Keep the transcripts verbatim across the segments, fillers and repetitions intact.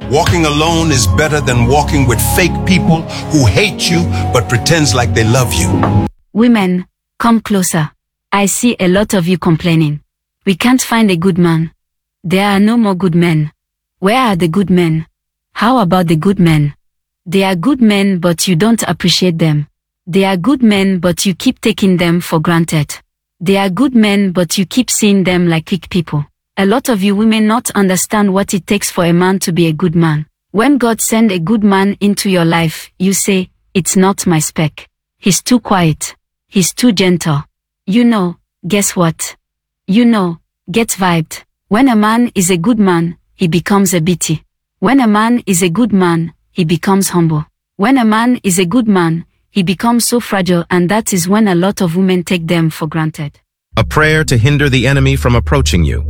Walking alone is better than walking with fake people who hate you but pretends like they love you. Women, come closer. I see a lot of you complaining. We can't find a good man. There are no more good men. Where are the good men? How about the good men? They are good men but you don't appreciate them. They are good men but you keep taking them for granted. They are good men but you keep seeing them like weak people. A lot of you women not understand what it takes for a man to be a good man. When God send a good man into your life, you say, it's not my spec. He's too quiet. He's too gentle. You know, guess what? You know, get vibed. When a man is a good man, he becomes a bitty. When a man is a good man, he becomes humble. When a man is a good man, he becomes so fragile, and that is when a lot of women take them for granted. A prayer to hinder the enemy from approaching you.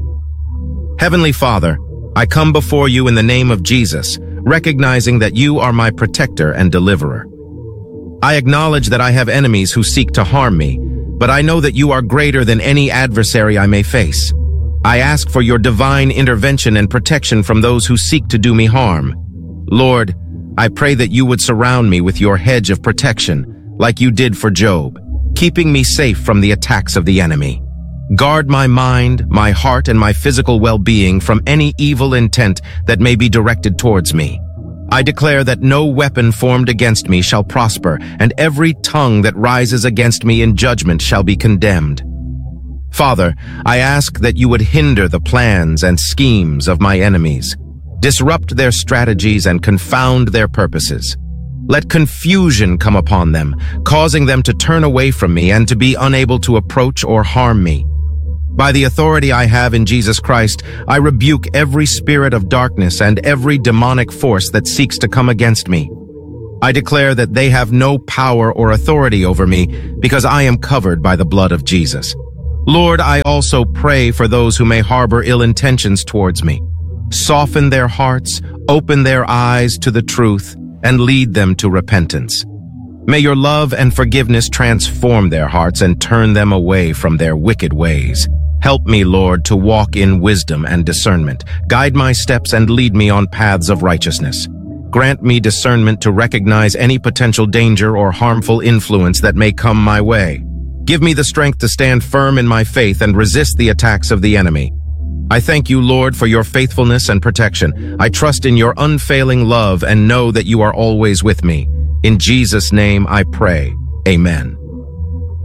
Heavenly Father, I come before you in the name of Jesus, recognizing that you are my protector and deliverer. I acknowledge that I have enemies who seek to harm me, but I know that you are greater than any adversary I may face. I ask for your divine intervention and protection from those who seek to do me harm. Lord, I pray that you would surround me with your hedge of protection, like you did for Job, keeping me safe from the attacks of the enemy. Guard my mind, my heart, and my physical well-being from any evil intent that may be directed towards me. I declare that no weapon formed against me shall prosper, and every tongue that rises against me in judgment shall be condemned. Father, I ask that you would hinder the plans and schemes of my enemies, disrupt their strategies and confound their purposes. Let confusion come upon them, causing them to turn away from me and to be unable to approach or harm me. By the authority I have in Jesus Christ, I rebuke every spirit of darkness and every demonic force that seeks to come against me. I declare that they have no power or authority over me because I am covered by the blood of Jesus. Lord, I also pray for those who may harbor ill intentions towards me. Soften their hearts, open their eyes to the truth, and lead them to repentance. May your love and forgiveness transform their hearts and turn them away from their wicked ways. Help me, Lord, to walk in wisdom and discernment. Guide my steps and lead me on paths of righteousness. Grant me discernment to recognize any potential danger or harmful influence that may come my way. Give me the strength to stand firm in my faith and resist the attacks of the enemy. I thank you, Lord, for your faithfulness and protection. I trust in your unfailing love and know that you are always with me. In Jesus' name I pray. Amen.